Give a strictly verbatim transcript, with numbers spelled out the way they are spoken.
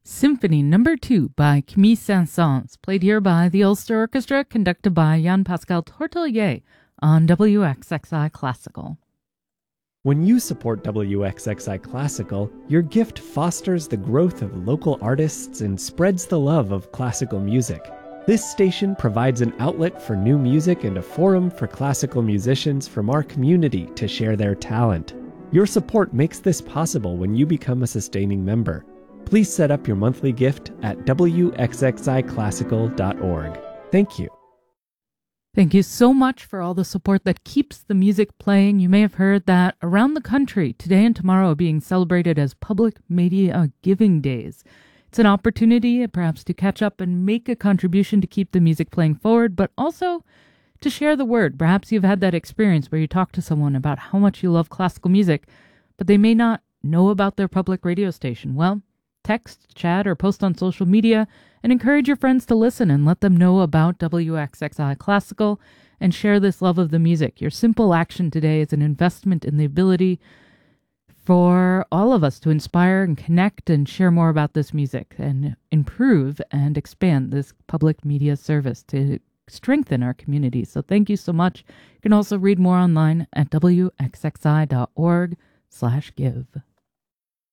Symphony Number two by Camille Saint-Saëns, played here by the Ulster Orchestra, conducted by Jean-Pascal Tortelier on W X X I Classical. When you support W X X I Classical, your gift fosters the growth of local artists and spreads the love of classical music. This station provides an outlet for new music and a forum for classical musicians from our community to share their talent. Your support makes this possible when you become a sustaining member. Please set up your monthly gift at w x x i classical dot org. Thank you. Thank you so much for all the support that keeps the music playing. You may have heard that around the country, today and tomorrow are being celebrated as Public Media Giving Days. It's an opportunity perhaps to catch up and make a contribution to keep the music playing forward, but also to share the word. Perhaps you've had that experience where you talk to someone about how much you love classical music, but they may not know about their public radio station. Well, text, chat, or post on social media and encourage your friends to listen and let them know about W X X I Classical and share this love of the music. Your simple action today is an investment in the ability for all of us to inspire and connect and share more about this music and improve and expand this public media service to strengthen our community. So thank you so much. You can also read more online at w x x i dot org slash give.